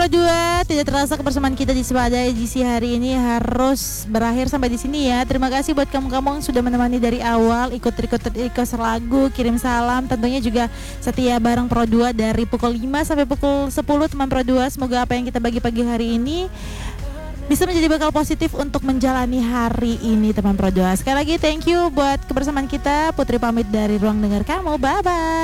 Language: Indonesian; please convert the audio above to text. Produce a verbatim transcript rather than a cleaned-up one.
Pro dua, tidak terasa kebersamaan kita di Spada edisi hari ini harus berakhir sampai di sini ya. Terima kasih buat kamu-kamu yang sudah menemani dari awal, ikut-ikut request lagu, kirim salam, tentunya juga setia bareng Pro dua dari pukul lima sampai pukul sepuluh teman Pro dua. Semoga apa yang kita bagi pagi hari ini bisa menjadi bekal positif untuk menjalani hari ini teman Pro dua. Sekali lagi thank you buat kebersamaan kita. Putri pamit dari ruang dengar kamu. Bye bye.